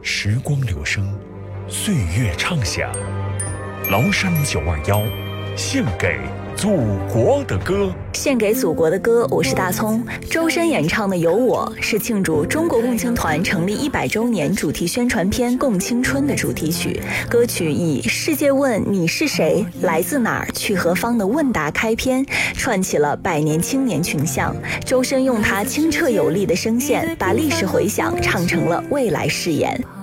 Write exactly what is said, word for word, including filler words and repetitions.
时光流声，岁月唱响。崂山九二幺，献给祖国的歌。 献给祖国的歌，我是大葱。周深演唱的《有我》是庆祝中国共青团成立一百周年主题宣传片《共青春》的主题曲。歌曲以“世界问你是谁，来自哪儿，去何方”的问答开篇，串起了百年青年群像。周深用他清澈有力的声线，把历史回响唱成了未来誓言。